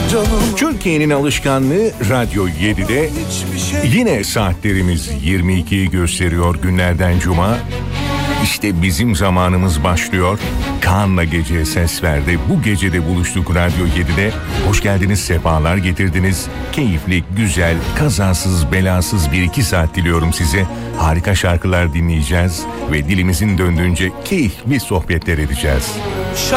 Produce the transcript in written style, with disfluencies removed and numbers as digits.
Türkiye'nin alışkanlığı Radyo 7'de. Yine saatlerimiz 22'yi gösteriyor günlerden cuma. İşte bizim zamanımız başlıyor. Kaan'la Geceye Ses Verdi. Bu gece de buluştuk Radyo 7'de. Hoş geldiniz, sefalar getirdiniz. Keyifli, güzel, kazasız, belasız 1-2 saat diliyorum size. Harika şarkılar dinleyeceğiz ve dilimizin döndüğünce keyifli sohbetler edeceğiz.